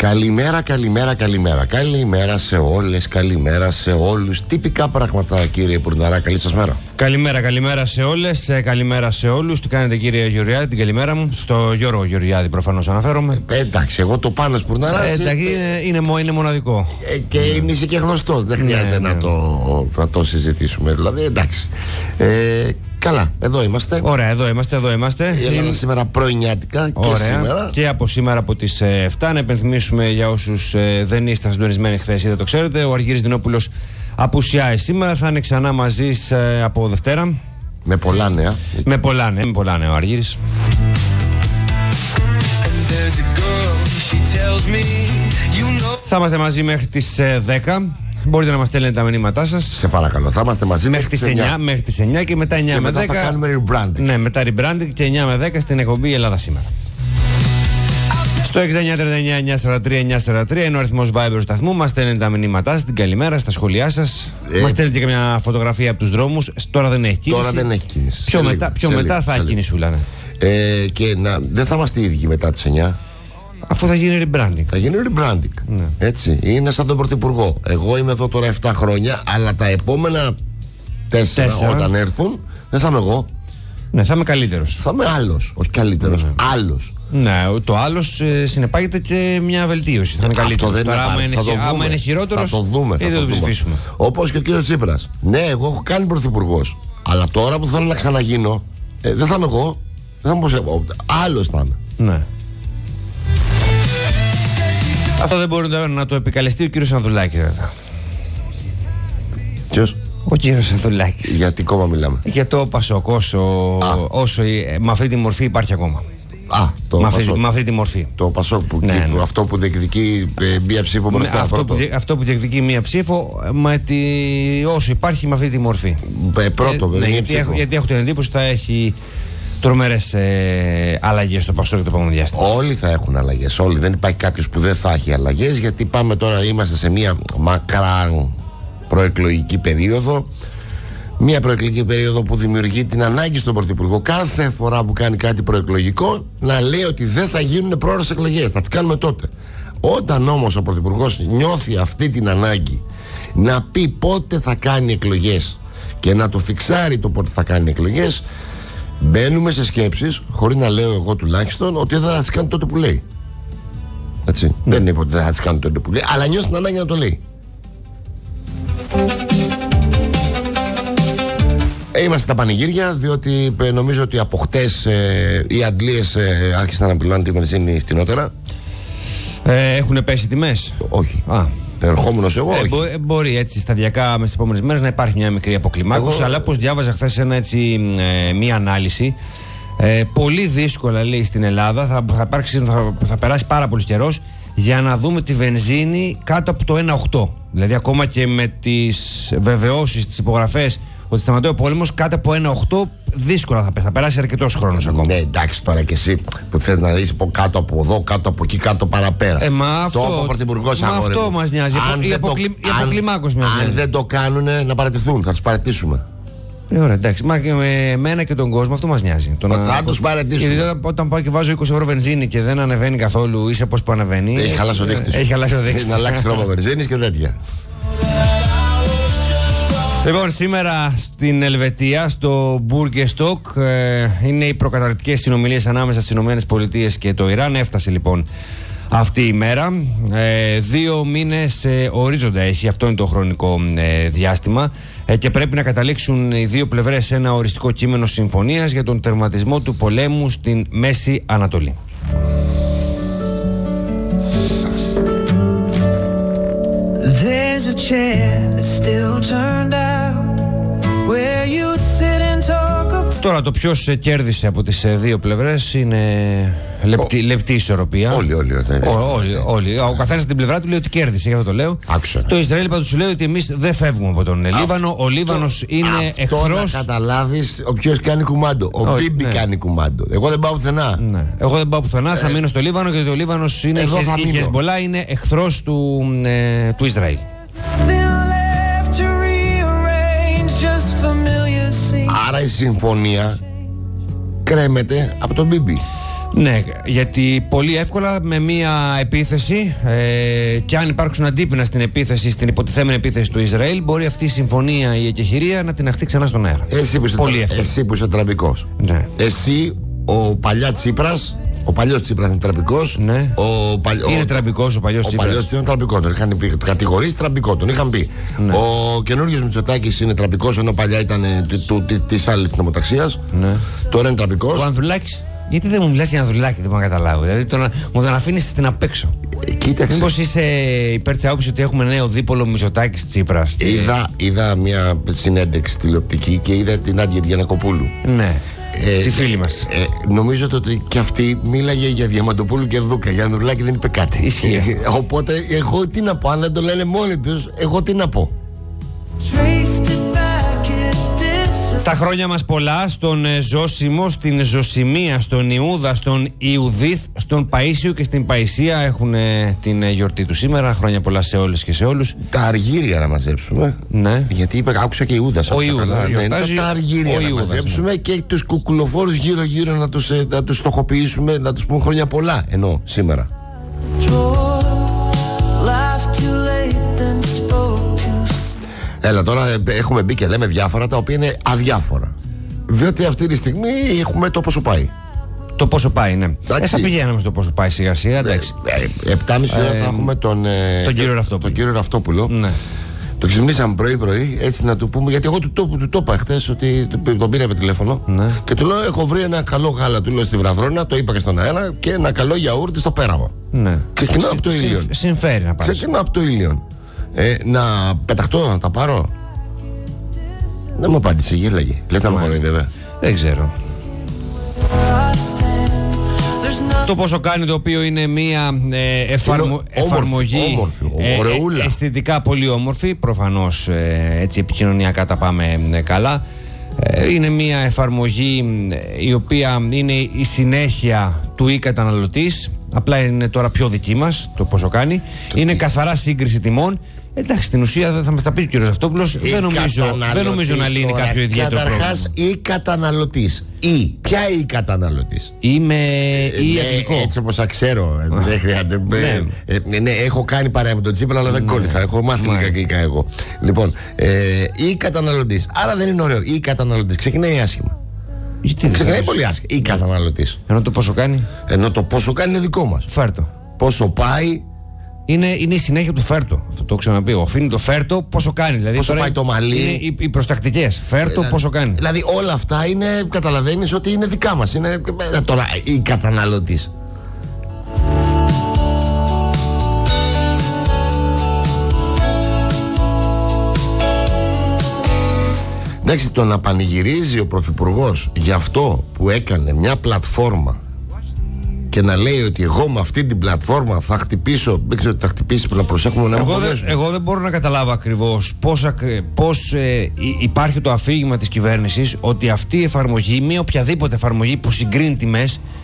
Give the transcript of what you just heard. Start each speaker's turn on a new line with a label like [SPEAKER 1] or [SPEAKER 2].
[SPEAKER 1] Καλημέρα, καλημέρα, καλημέρα. Καλημέρα σε όλες, καλημέρα σε όλους. Τυπικά πράγματα, κύριε Πουρναρά, καλή σας μέρα.
[SPEAKER 2] Καλημέρα, καλημέρα σε όλες, καλημέρα σε όλους. Τι κάνετε, κύριε Γεωργιάδη, την καλημέρα μου. Στο Γιώργο Γεωργιάδη προφανώς αναφέρομαι.
[SPEAKER 1] Εντάξει, εγώ το πάνω Πουρναρά.
[SPEAKER 2] Εντάξει, είναι μοναδικό.
[SPEAKER 1] Και είσαι και γνωστός, δεν χρειάζεται να το συζητήσουμε. Δηλαδή, εντάξει. Καλά, εδώ είμαστε.
[SPEAKER 2] Ωραία, εδώ είμαστε.
[SPEAKER 1] Η Ελλάδα σήμερα πρωινιάτικα και σήμερα.
[SPEAKER 2] Και από σήμερα από τις 7. Να επενθυμίσουμε για όσους δεν ήσταν συντονισμένοι χθες ή δεν το ξέρετε, ο Αργύρης Δινόπουλος απουσιάζει σήμερα. Θα είναι ξανά μαζί από Δευτέρα.
[SPEAKER 1] Με πολλά νέα.
[SPEAKER 2] Με πολλά νέα ο Αργύρης. Θα είμαστε μαζί μέχρι τις 10. Μπορείτε να μας στέλνετε τα μηνύματά σας.
[SPEAKER 1] Σε παρακαλώ, θα είμαστε μαζί
[SPEAKER 2] μέχρι τις 9. Μέχρι τις 9 και μετά 9
[SPEAKER 1] και
[SPEAKER 2] με 10.
[SPEAKER 1] Μετά θα κάνουμε rebranding.
[SPEAKER 2] Ναι, μετά rebranding και 9 με 10 στην εκπομπή Ελλάδα σήμερα. Στο 6939-943-943 είναι ο αριθμός Viber του σταθμού. Μας στέλνετε τα μηνύματά σας, την καλημέρα, στα σχόλιά σας. Μας στέλνετε και μια φωτογραφία από τους δρόμους. Τώρα δεν έχει κίνηση.
[SPEAKER 1] Τώρα δεν έχει κίνηση.
[SPEAKER 2] Πιο μετά θα έχει κίνηση, ναι.
[SPEAKER 1] Και δεν θα είμαστε οι ίδιοι μετά τις 9.
[SPEAKER 2] Αφού θα γίνει rebranding.
[SPEAKER 1] Θα γίνει rebranding. Ναι. Έτσι. Είναι σαν τον Πρωθυπουργό. Εγώ είμαι εδώ τώρα 7 χρόνια, αλλά τα επόμενα 4 όταν έρθουν, δεν θα είμαι εγώ.
[SPEAKER 2] Ναι, θα είμαι καλύτερος.
[SPEAKER 1] Θα είμαι άλλος. Όχι καλύτερος. Ναι. Άλλος.
[SPEAKER 2] Ναι, το άλλος συνεπάγεται και μια βελτίωση. Θα είναι καλύτερος.
[SPEAKER 1] Τώρα,
[SPEAKER 2] άμα είναι χειρότερος,
[SPEAKER 1] θα το δούμε.
[SPEAKER 2] Θα το ψηφίσουμε.
[SPEAKER 1] Όπως και ο κύριος Τσίπρας. Ναι, εγώ έχω κάνει πρωθυπουργός. Αλλά τώρα που θέλω να ξαναγίνω, δεν θα είμαι εγώ. Δεν θα είμαι εγώ. Άλλος θα είμαι.
[SPEAKER 2] Ναι. Αυτό δεν μπορεί να το επικαλεστεί ο κύριος Ανδρουλάκης.
[SPEAKER 1] Ποιος?
[SPEAKER 2] Ο κύριος Ανδρουλάκης.
[SPEAKER 1] Για τι κόμμα μιλάμε?
[SPEAKER 2] Για το Πασόκ, όσο με αυτή τη μορφή υπάρχει ακόμα. Με αυτή τη μορφή.
[SPEAKER 1] Το Πασόκ αυτό που διεκδικεί μία ψήφο μπροστά.
[SPEAKER 2] Αυτό που διεκδικεί μία ψήφο, όσο υπάρχει με αυτή τη μορφή.
[SPEAKER 1] Πρώτο,
[SPEAKER 2] γιατί έχω την εντύπωση ότι θα έχει τρομερές αλλαγές στο Πασόκ το επόμενο διάστημα.
[SPEAKER 1] Όλοι θα έχουν αλλαγές. Όλοι. Δεν υπάρχει κάποιος που δεν θα έχει αλλαγές, γιατί πάμε τώρα, είμαστε σε μια μακρά προεκλογική περίοδο. Μια προεκλογική περίοδο που δημιουργεί την ανάγκη στον Πρωθυπουργό κάθε φορά που κάνει κάτι προεκλογικό να λέει ότι δεν θα γίνουν πρόορες εκλογές. Θα τις κάνουμε τότε. Όταν όμως ο Πρωθυπουργός νιώθει αυτή την ανάγκη να πει πότε θα κάνει εκλογές και να το φιξάρει το πότε θα κάνει εκλογές, μπαίνουμε σε σκέψεις, χωρίς να λέω εγώ τουλάχιστον, ότι δεν θα τις κάνει τότε που λέει. Έτσι. Δεν είπα ότι δεν θα τις κάνει τότε που λέει, αλλά νιώθει την ανάγκη να το λέει. Είμαστε στα πανηγύρια, διότι νομίζω ότι από χτες οι αντλίες άρχισαν να πουλάνε τη βενζίνη στηνότερα.
[SPEAKER 2] Έχουν πέσει τιμές?
[SPEAKER 1] Όχι. Ερχόμενος εγώ, όχι.
[SPEAKER 2] Μπορεί έτσι σταδιακά μέσα στις επόμενες μέρες να υπάρχει μια μικρή αποκλιμάκωση, αλλά όπως διάβαζα χθες μια ανάλυση, πολύ δύσκολα λέει στην Ελλάδα θα περάσει πάρα πολύ καιρός για να δούμε τη βενζίνη κάτω από το 1,8. Δηλαδή ακόμα και με τις βεβαιώσεις, τις υπογραφές ότι σταματάει ο πόλεμος, κάτω από 1,8 δύσκολα θα περάσει αρκετός χρόνος ακόμα.
[SPEAKER 1] Ναι, εντάξει, τώρα και εσύ που θες να δεις κάτω από εδώ, κάτω από εκεί, κάτω παραπέρα.
[SPEAKER 2] Αυτό μας νοιάζει. Η αποκλιμάκωση μας νοιάζει.
[SPEAKER 1] Αν δεν το κάνουνε, να παραιτηθούν, θα τους παραιτήσουμε.
[SPEAKER 2] Ωραία, εντάξει. Μα και με εμένα και τον κόσμο αυτό μας νοιάζει.
[SPEAKER 1] Θα τους παραιτήσουμε.
[SPEAKER 2] Γιατί όταν πάω και βάζω 20 ευρώ βενζίνη και δεν ανεβαίνει καθόλου, είσαι πώς που ανεβαίνει.
[SPEAKER 1] Έχει χαλάσει ο δείκτης. Να αλλάξει τρόπο βενζίνης και τέτοια.
[SPEAKER 2] Λοιπόν, σήμερα στην Ελβετία, στο Bürgerstock, είναι οι προκαταρκτικές συνομιλίες ανάμεσα στις ΗΠΑ και το Ιράν. Έφτασε λοιπόν αυτή η μέρα. 2 μήνες ορίζοντα έχει, αυτό είναι το χρονικό διάστημα, και πρέπει να καταλήξουν οι δύο πλευρές σε ένα οριστικό κείμενο συμφωνίας για τον τερματισμό του πολέμου στην Μέση Ανατολή.
[SPEAKER 3] There's a chair that's still turned out where you'd sit and talk about.
[SPEAKER 2] Τώρα το ποιος κέρδισε από τις δύο πλευρές είναι λεπτή ισορροπία. Όλοι. Ο καθένας την πλευρά του λέει ότι κέρδισε, γι' αυτό το λέω.
[SPEAKER 1] Άκουσα.
[SPEAKER 2] Το Ισραήλ πάντως σου λέει ότι εμείς δεν φεύγουμε από τον Λίβανο. Ο Λίβανος είναι εχθρός.
[SPEAKER 1] Αυτό να καταλάβεις ο ποιος κάνει κουμάντο. Ο Μπίμπι κάνει κουμάντο. Εγώ δεν πάω πουθενά.
[SPEAKER 2] Ναι. Εγώ δεν πάω πουθενά, θα μείνω στο Λίβανο, γιατί ο Λίβανος είναι η Χεσμολά, είναι εχθρός του Ισραήλ.
[SPEAKER 1] Άρα η συμφωνία κρέμεται από τον Μπίμπι.
[SPEAKER 2] Ναι, γιατί πολύ εύκολα με μία επίθεση και αν υπάρξουν αντίπεινα στην επίθεση, στην υποτιθέμενη επίθεση του Ισραήλ, μπορεί αυτή η συμφωνία, η εκεχηρία να την αχθεί ξανά στον αέρα.
[SPEAKER 1] Εσύ που είσαι τραμπικός.
[SPEAKER 2] Ναι.
[SPEAKER 1] Εσύ, ο παλιά Τσίπρας, ο παλιός Τσίπρας είναι τραμπικός.
[SPEAKER 2] Ναι. Είναι τραμπικός ο παλιός Τσίπρας.
[SPEAKER 1] Ο παλιός Τσίπρας είναι τραμπικό. Τον είχαν πει, κατηγορήσει τραμπικό, τον είχαν πει.
[SPEAKER 2] Ναι.
[SPEAKER 1] Ο καινούριος Μητσοτάκης είναι τραμπικός, ενώ παλιά ήταν της άλλης νομοταξίας.
[SPEAKER 2] Ναι.
[SPEAKER 1] Τώρα είναι τραμπικός.
[SPEAKER 2] Ο Ανδρουλάκης. Γιατί δεν μου μιλάς για Ανδρουλάκη, δεν μπορώ να καταλάβω. Δηλαδή μου τον αφήνεις στην απέξω.
[SPEAKER 1] Κοίταξε.
[SPEAKER 2] Μήπως είσαι υπέρ της άποψης ότι έχουμε νέο δίπολο Μητσοτάκης Τσίπρας?
[SPEAKER 1] Είδα μια συνέντευξη τηλεοπτική και είδα την Άντια Διανακοπούλου.
[SPEAKER 2] Ναι. Τη φίλη μας.
[SPEAKER 1] Νομίζω ότι και αυτή μίλαγε για Διαμαντοπούλου και Δούκα. Για Ανδρουλάκη δεν είπε κάτι.
[SPEAKER 2] Ισχύει.
[SPEAKER 1] Οπότε εγώ τι να πω, αν δεν το λένε μόνοι τους, εγώ τι να πω.
[SPEAKER 2] Τα χρόνια μας πολλά στον Ζώσιμο, στην Ζωσιμία, στον Ιούδα, στον Ιουδίθ, στον Παΐσιο και στην Παϊσία έχουν την γιορτή του σήμερα. Χρόνια πολλά σε όλες και σε όλους.
[SPEAKER 1] Τα αργύρια να μαζέψουμε.
[SPEAKER 2] Ναι.
[SPEAKER 1] Γιατί άκουσα και Ιούδας.
[SPEAKER 2] Ο Ιούδα.
[SPEAKER 1] Τα αργύρια να μαζέψουμε, ναι. Και τους κουκουλοφόρους γύρω-γύρω να τους στοχοποιήσουμε, να τους πούμε χρόνια πολλά ενώ σήμερα. Έλα, τώρα έχουμε μπει και λέμε διάφορα τα οποία είναι αδιάφορα. Διότι αυτή τη στιγμή έχουμε το πόσο πάει.
[SPEAKER 2] Το πόσο πάει, ναι. Θα πηγαίνουμε στο πόσο πάει σιγά-σιγά, εντάξει.
[SPEAKER 1] 7.30 ώρα θα έχουμε τον κύριο Ραυτόπουλο. Ναι. Το ξυπνήσαμε πρωί-πρωί, έτσι να του πούμε, γιατί εγώ του το είπα χθες ότι τον πήραμε τηλέφωνο. Ναι. Και του λέω: έχω βρει ένα καλό γάλα, του λέω, στη Βραδρώνα, το είπα και στον αέρα, και ένα καλό γιαούρτι στο Πέραμα. Ναι. Ξεκινάω από το Ήλιον.
[SPEAKER 2] Συμφέρει να πάρει.
[SPEAKER 1] Ξεκινάω από το Ήλιον. Να πεταχτώ, να τα πάρω. Δεν μου απάντησε, γέλαγε. Λες να μου κοροϊδεύε.
[SPEAKER 2] Δεν ξέρω. Το πόσο κάνει, το οποίο είναι μια εφαρμογή αισθητικά πολύ όμορφη. Προφανώς έτσι επικοινωνιακά τα πάμε καλά. Είναι μια εφαρμογή η οποία είναι η συνέχεια του e-καταναλωτής. Απλά είναι τώρα πιο δική μας το πόσο κάνει. Είναι καθαρά σύγκριση τιμών. Εντάξει, στην ουσία θα μας τα πει ο κύριος Αυτόπουλος. Δεν νομίζω να λύνει κάποιο ιδιαίτερο πρόβλημα.
[SPEAKER 1] Καταρχάς, ή καταναλωτής. Ποια ή καταναλωτής?
[SPEAKER 2] Είμαι ή αγγλικό.
[SPEAKER 1] Έτσι όπως θα ξέρω. Δεν χρειάζεται. Ναι, έχω κάνει παρέα με τον Τσίπρα, αλλά δεν κόλλησα. Έχω μάθει λίγα αγγλικά εγώ. Λοιπόν, ή καταναλωτής. Άρα δεν είναι ωραίο. Ή καταναλωτής. Ξεκινάει άσχημα. Ξεκινάει πολύ άσχημα. Ή καταναλωτής.
[SPEAKER 2] Ενώ το πόσο κάνει.
[SPEAKER 1] Ενώ το πόσο κάνει είναι δικό μας.
[SPEAKER 2] Φέρτο.
[SPEAKER 1] Πόσο πάει.
[SPEAKER 2] Είναι η συνέχεια του φέρτο. Αυτό το έχω ξαναπεί. Αφήνει το φέρτο πόσο κάνει. Δηλαδή,
[SPEAKER 1] πόσο πάει το μαλλί.
[SPEAKER 2] Είναι οι προστακτικές. Φέρτο πόσο κάνει.
[SPEAKER 1] Δηλαδή όλα αυτά είναι, καταλαβαίνεις ότι είναι δικά μας. Είναι τώρα η καταναλωτής. Εντάξει, το να πανηγυρίζει ο Πρωθυπουργός για αυτό που έκανε μια πλατφόρμα και να λέει ότι εγώ με αυτή την πλατφόρμα θα χτυπήσω, δεν ξέρω τι θα χτυπήσει, που να προσέχουμε να
[SPEAKER 2] εγώ δεν μπορώ να καταλάβω ακριβώς πώς υπάρχει το αφήγημα της κυβέρνησης ότι αυτή η εφαρμογή, μία οποιαδήποτε εφαρμογή που συγκρίνει τιμές,